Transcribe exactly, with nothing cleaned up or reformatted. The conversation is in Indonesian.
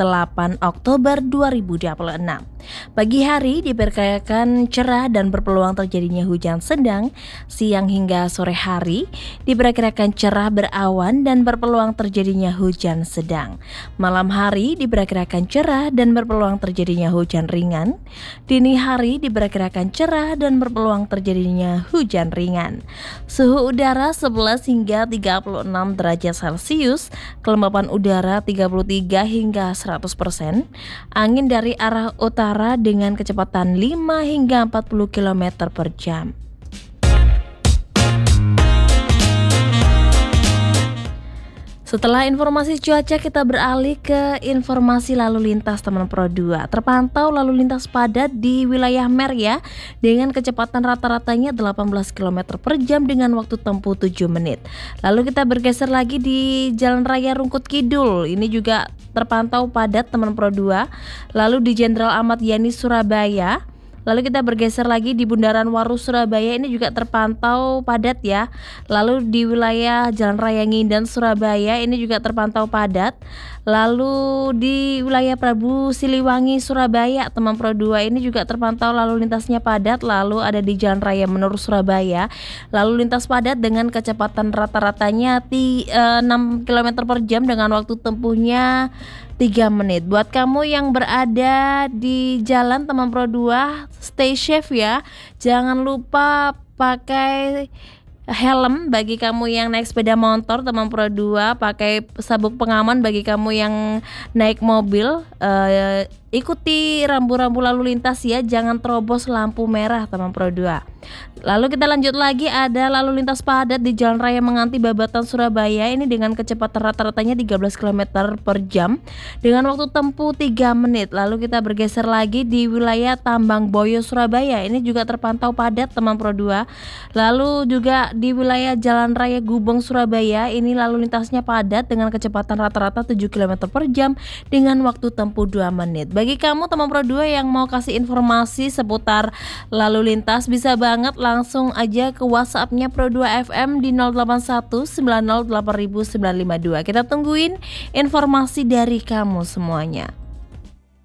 delapan Oktober dua ribu dua puluh enam. Pagi hari diperkirakan cerah dan berpeluang terjadinya hujan sedang. Siang hingga sore hari diperkirakan cerah berawan dan berpeluang terjadinya hujan sedang. Malam hari diperkirakan cerah dan berpeluang terjadinya hujan ringan. Dini hari diperkirakan cerah dan berpeluang terjadinya hujan ringan. Suhu udara sebelas hingga tiga puluh enam derajat Celcius, kelembapan udara tiga puluh tiga hingga seratus persen, angin dari arah utara dengan kecepatan lima hingga empat puluh kilometer per jam. Setelah informasi cuaca, kita beralih ke informasi lalu lintas teman Pro dua. Terpantau lalu lintas padat di wilayah Mer ya, dengan kecepatan rata-ratanya delapan belas kilometer per jam dengan waktu tempuh tujuh menit. Lalu kita bergeser lagi di Jalan Raya Rungkut Kidul. Ini juga terpantau padat teman Pro dua. Lalu di Jenderal Ahmad Yani Surabaya. Lalu kita bergeser lagi di Bundaran Waru Surabaya, ini juga terpantau padat ya. Lalu di wilayah Jalan Raya Ngindan Surabaya ini juga terpantau padat. Lalu di wilayah Prabu Siliwangi Surabaya teman Pro dua ini juga terpantau lalu lintasnya padat. Lalu ada di Jalan Raya Menur Surabaya, lalu lintas padat dengan kecepatan rata-ratanya enam kilometer per jam dengan waktu tempuhnya tiga menit. Buat kamu yang berada di jalan teman Pro dua, stay safe ya. Jangan lupa pakai helm bagi kamu yang naik sepeda motor teman Pro dua, pakai sabuk pengaman bagi kamu yang naik mobil. Uh, ikuti rambu-rambu lalu lintas ya, jangan terobos lampu merah teman Pro dua. Lalu kita lanjut lagi, ada lalu lintas padat di Jalan Raya Menganti Babatan Surabaya, ini dengan kecepatan rata-ratanya tiga belas kilometer per jam dengan waktu tempuh tiga menit. Lalu kita bergeser lagi di wilayah Tambang Boyo Surabaya, ini juga terpantau padat teman Pro dua. Lalu juga di wilayah Jalan Raya Gubeng Surabaya, ini lalu lintasnya padat dengan kecepatan rata-rata tujuh kilometer per jam dengan waktu tempuh dua menit. Bagi kamu teman Pro dua yang mau kasih informasi seputar lalu lintas, bisa banget langsung aja ke WhatsApp-nya Pro dua F M di nol delapan satu sembilan nol delapan sembilan lima dua. Kita tungguin informasi dari kamu semuanya.